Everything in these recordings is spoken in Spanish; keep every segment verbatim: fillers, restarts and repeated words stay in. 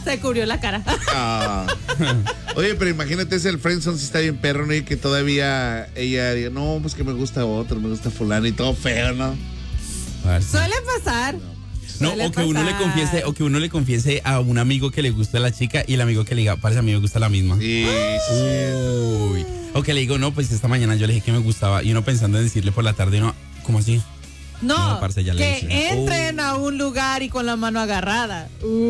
Se cubrió la cara. Ah. Oye, pero imagínate, es el friendzone si está bien perro, ¿no? Y que todavía ella diga, no, pues que me gusta otro, me gusta fulano y todo feo, ¿no? Suele pasar. No, Suele o que uno le pasar. confiese, o que uno le confiese a un amigo que le gusta a la chica y el amigo que le diga, parece a mí me gusta la misma. Sí, sí. Uy. O que le digo, no, pues esta mañana yo le dije que me gustaba y uno pensando en decirle por la tarde, no, ¿cómo así? No, No, parce, ya le que dije. entren Oh. a un lugar y con la mano agarrada.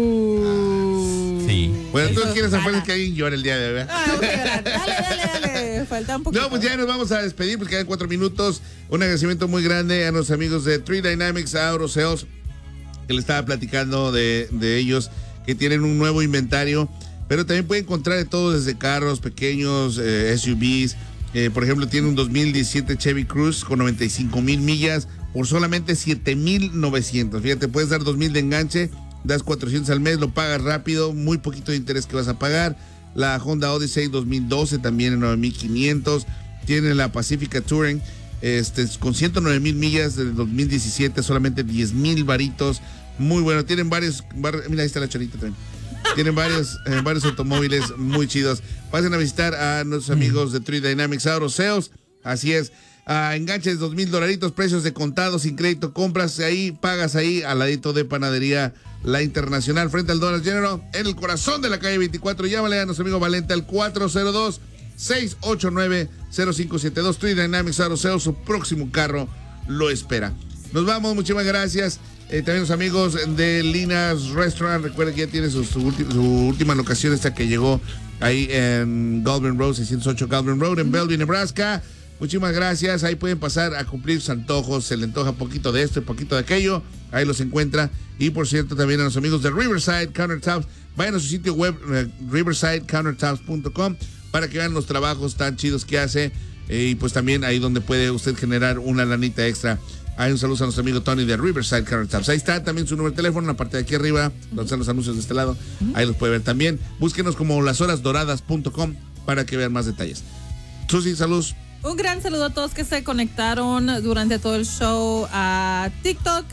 Uh. Sí. Bueno, tú Eso quieres jala. afuera que alguien llore el día de hoy. Ah, voy a llorar. Dale, dale, dale. Falta un poquito. No, pues ya nos vamos a despedir porque quedan cuatro minutos. Un agradecimiento muy grande a los amigos de Three Dynamics Auto Sales, que le estaba platicando de, de ellos, que tienen un nuevo inventario, pero también pueden encontrar de todo, desde carros pequeños, eh, S U Vs. Eh, por ejemplo, tiene un dos mil diecisiete Chevy Cruze con noventa y cinco mil millas por solamente siete mil novecientos. Fíjate, puedes dar dos mil de enganche, das cuatrocientos al mes, lo pagas rápido, muy poquito de interés que vas a pagar. La Honda Odyssey dos mil doce también en nueve mil quinientos. Tiene la Pacifica Touring este, con ciento nueve mil millas del dos mil diecisiete, solamente diez mil varitos. Muy bueno, tienen varios, bar, mira, ahí está la chorita también. Tienen varios, eh, varios automóviles muy chidos. Pasen a visitar a nuestros amigos de Three Dynamics Auto Sales. Así es. Uh, enganches dos mil dolaritos, precios de contado, sin crédito, compras ahí, pagas ahí, al ladito de Panadería La Internacional, frente al Dollar General, en el corazón de la calle veinticuatro. Llámale a nuestro amigo Valente al cuatro cero dos, seis ocho nueve, cero cinco siete dos. Three Dynamics Auto Sales, su próximo carro lo espera. Nos vamos, muchísimas gracias. Eh, también los amigos de Lina's Restaurant, recuerden que ya tiene su, su, ulti, su última locación, esta que llegó ahí en Goldman Road, seiscientos ocho Goldman Road, en Bellevue, Nebraska. Muchísimas gracias, ahí pueden pasar a cumplir sus antojos, se le antoja poquito de esto y poquito de aquello, ahí los encuentra. Y por cierto, también a los amigos de Riverside Countertops, vayan a su sitio web uh, riverside countertops punto com para que vean los trabajos tan chidos que hace, eh, y pues también ahí donde puede usted generar una lanita extra. Hay un saludo a nuestro amigo Tony de Riverside Countertops. Ahí está también su número de teléfono en la parte de aquí arriba, donde están los anuncios de este lado. Ahí los puede ver también. Búsquenos como las horas doradas punto com para que vean más detalles. Susi, saludos. Un gran saludo a todos que se conectaron durante todo el show a TikTok.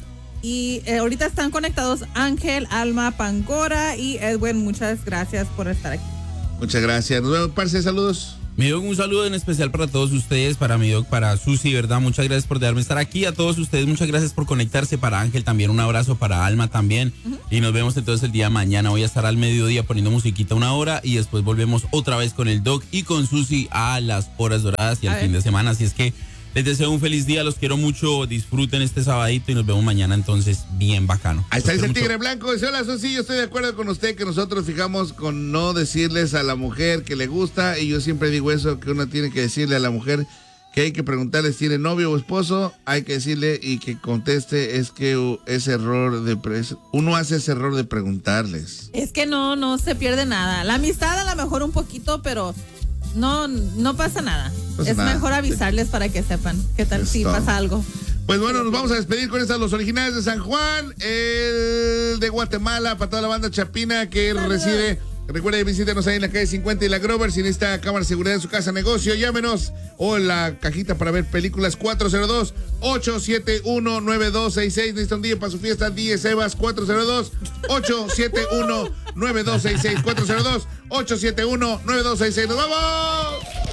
Y eh, ahorita están conectados Ángel, Alma, Pangora y Edwin. Muchas gracias por estar aquí. Muchas gracias. Nos vemos, parce. Saludos. Mi Doc, un saludo en especial para todos ustedes, para mi Doc, para Susi, ¿verdad? Muchas gracias por dejarme estar aquí. A todos ustedes, muchas gracias por conectarse. Para Ángel también, un abrazo. Para Alma también. Uh-huh. Y nos vemos entonces el día de mañana. Voy a estar al mediodía poniendo musiquita una hora y después volvemos otra vez con el Doc y con Susi a las horas doradas y al fin de semana. Así es que les deseo un feliz día, los quiero mucho, disfruten este sabadito y nos vemos mañana entonces bien bacano. Ahí está el Tigre Blanco, dice, hola Susi, yo estoy de acuerdo con usted que nosotros fijamos con no decirles a la mujer que le gusta, y yo siempre digo eso, que uno tiene que decirle a la mujer que hay que preguntarle si tiene novio o esposo, hay que decirle y que conteste, es que ese error de, pre- uno hace ese error de preguntarles. Es que no, no se pierde nada, la amistad a lo mejor un poquito, pero... No, no pasa nada. Pasa es nada. mejor avisarles para que sepan qué tal si todo. pasa algo. Pues bueno, nos vamos a despedir con estas, los originales de San Juan, el de Guatemala, para toda la banda chapina que Saludos. reside. Recuerden, visítenos ahí en la calle cincuenta y la Grover. Si necesita cámara de seguridad en su casa, negocio, llámenos. O en la cajita para ver películas, cuatro cero dos, ocho siete uno, nueve dos seis seis. Necesita un día para su fiesta, diez Evas, cuatro cero dos, ocho siete uno, nueve dos seis seis. cuatro cero dos, ocho siete uno, nueve dos seis seis. ¡Nos vamos!